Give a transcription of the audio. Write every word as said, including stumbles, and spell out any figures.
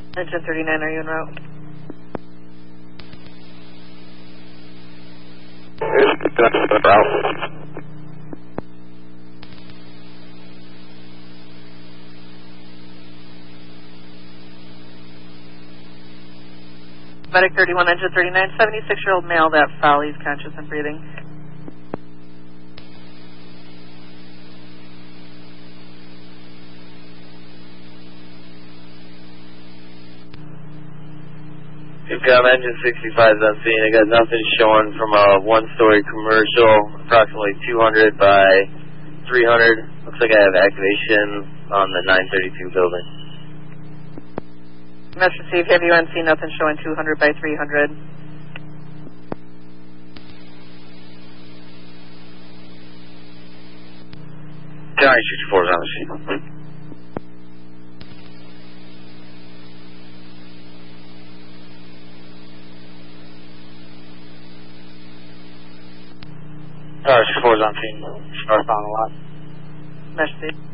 Engine thirty-nine, are you en route? Route. Medic thirty-one, engine thirty-nine, seventy-six-year-old male that fell. He's conscious and breathing. Income engine sixty-five is on scene. I got nothing showing from a one-story commercial, approximately two hundred by three hundred. Looks like I have activation on the nine thirty-two building. Message received, have you on scene, nothing showing two hundred by three hundred. County sixty-four is on the scene. Tower sixty-four is on scene. Northbound a lot. Message received.